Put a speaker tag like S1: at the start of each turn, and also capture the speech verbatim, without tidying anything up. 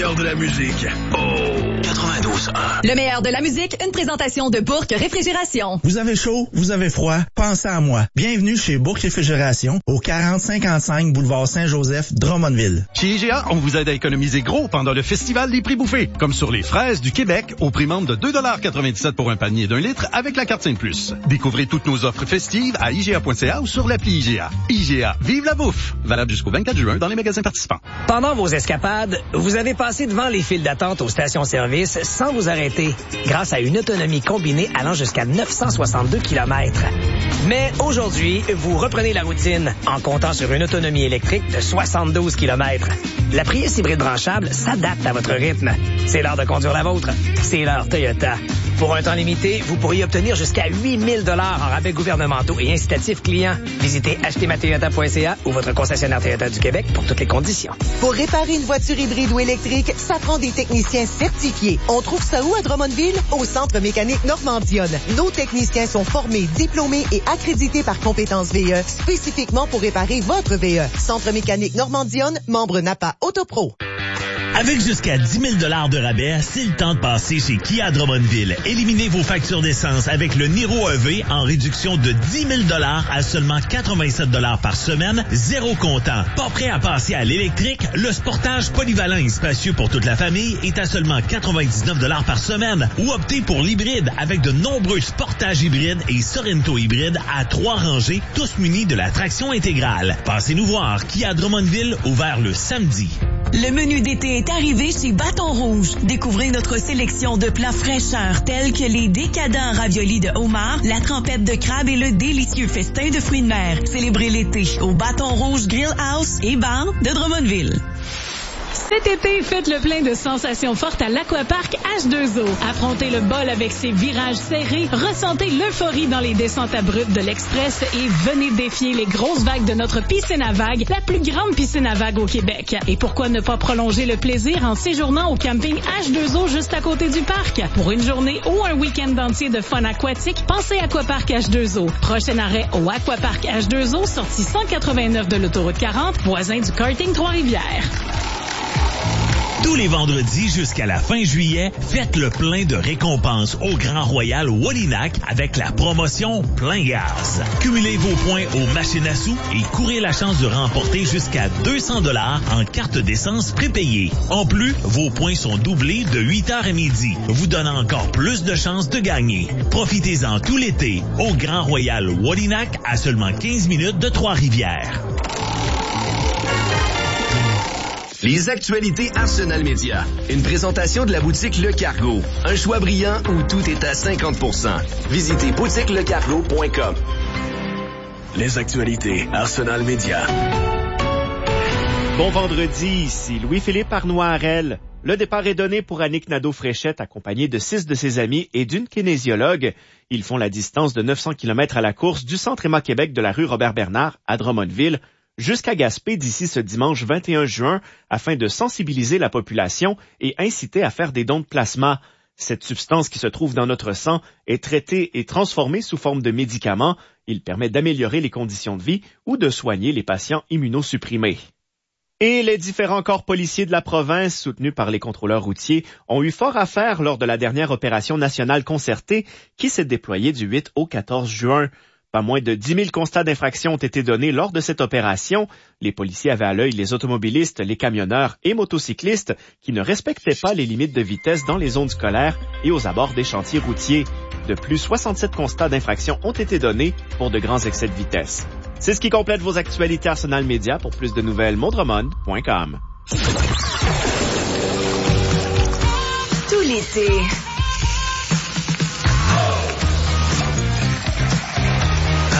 S1: meilleur de la musique. Oh! quatre-vingt-douze un.
S2: Le meilleur de la musique, une présentation de Bourque Réfrigération.
S3: Vous avez chaud, vous avez froid, pensez à moi. Bienvenue chez Bourque Réfrigération, au quarante cinquante-cinq boulevard Saint-Joseph, Drummondville.
S4: Chez I G A, on vous aide à économiser gros pendant le festival des prix bouffés, comme sur les fraises du Québec, au prix membre de deux dollars quatre-vingt-dix-sept pour un panier d'un litre avec la carte cinq plus. Découvrez toutes nos offres festives à I G A point C A ou sur l'appli I G A. I G A, vive la bouffe! Valable jusqu'au vingt-quatre juin dans les magasins participants.
S5: Pendant vos escapades, vous avez passé devant les files d'attente aux stations-service sans vous arrêter, grâce à une autonomie combinée allant jusqu'à neuf cent soixante-deux kilomètres. Mais aujourd'hui, vous reprenez la routine en comptant sur une autonomie électrique de soixante-douze kilomètres. La Prius hybride branchable s'adapte à votre rythme. C'est l'heure de conduire la vôtre. C'est l'heure Toyota. Pour un temps limité, vous pourriez obtenir jusqu'à huit mille dollars en rabais gouvernementaux et incitatifs clients. Visitez acheter ma toyota point C A ou votre concessionnaire Toyota du Québec pour toutes les conditions.
S6: Pour réparer une voiture hybride ou électrique, ça prend des techniciens certifiés. On trouve ça où à Drummondville? Au Centre mécanique Normandionne. Nos techniciens sont formés, diplômés et accrédités par Compétences V E, spécifiquement pour réparer votre V E. Centre mécanique Normandionne, membre Napa Autopro.
S7: Avec jusqu'à dix mille dollars de rabais, c'est le temps de passer chez Kia Drummondville. Éliminez vos factures d'essence avec le Niro E V en réduction de dix mille dollars à seulement quatre-vingt-sept dollars par semaine, zéro comptant. Pas prêt à passer à l'électrique? Le Sportage polyvalent et spacieux pour toute la famille est à seulement quatre-vingt-dix-neuf dollars par semaine. Ou optez pour l'hybride avec de nombreux Sportage hybrides et Sorento hybrides à trois rangées, tous munis de la traction intégrale. Passez-nous voir Kia Drummondville, ouvert le samedi.
S8: Le menu d'été est arrivé chez Bâton Rouge. Découvrez notre sélection de plats fraîcheurs tels que les décadents raviolis de homard, la trempette de crabe et le délicieux festin de fruits de mer. Célébrez l'été au Bâton Rouge Grill House et Bar de Drummondville.
S9: Cet été, faites le plein de sensations fortes à l'Aquapark H deux O. Affrontez le bol avec ses virages serrés, ressentez l'euphorie dans les descentes abruptes de l'Express et venez défier les grosses vagues de notre piscine à vagues, la plus grande piscine à vagues au Québec. Et pourquoi ne pas prolonger le plaisir en séjournant au camping H deux O juste à côté du parc? Pour une journée ou un week-end entier de fun aquatique, pensez Aquapark H deux O. Prochain arrêt au Aquapark H deux O, sortie cent quatre-vingt-neuf de l'autoroute quarante, voisin du karting Trois-Rivières.
S7: Tous les vendredis jusqu'à la fin juillet, faites le plein de récompenses au Grand Royal Wallinac avec la promotion Plein Gaz. Cumulez vos points aux machines à sous et courez la chance de remporter jusqu'à deux cents dollars en carte d'essence prépayée. En plus, vos points sont doublés de huit heures à midi, vous donnant encore plus de chances de gagner. Profitez-en tout l'été au Grand Royal Wallinac à seulement quinze minutes de Trois-Rivières.
S1: Les actualités Arsenal Média. Une présentation de la boutique Le Cargo. Un choix brillant où tout est à cinquante pour cent. Visitez boutique le cargo point com. Les actualités Arsenal Média.
S10: Bon vendredi, ici Louis-Philippe Arnois-Harel. Le départ est donné pour Annick Nadeau-Fréchette, accompagné de six de ses amis et d'une kinésiologue. Ils font la distance de neuf cents kilomètres à la course du Centre Emma Québec de la rue Robert-Bernard à Drummondville jusqu'à Gaspé d'ici ce dimanche vingt et un juin afin de sensibiliser la population et inciter à faire des dons de plasma. Cette substance qui se trouve dans notre sang est traitée et transformée sous forme de médicaments. Il permet d'améliorer les conditions de vie ou de soigner les patients immunosupprimés. Et les différents corps policiers de la province, soutenus par les contrôleurs routiers, ont eu fort à faire lors de la dernière opération nationale concertée qui s'est déployée du huit au quatorze juin. Pas moins de dix mille constats d'infraction ont été donnés lors de cette opération. Les policiers avaient à l'œil les automobilistes, les camionneurs et motocyclistes qui ne respectaient pas les limites de vitesse dans les zones scolaires et aux abords des chantiers routiers. De plus, soixante-sept constats d'infraction ont été donnés pour de grands excès de vitesse. C'est ce qui complète vos actualités Arsenal Média. Pour plus de nouvelles, mondremond point com.
S8: Tout l'été,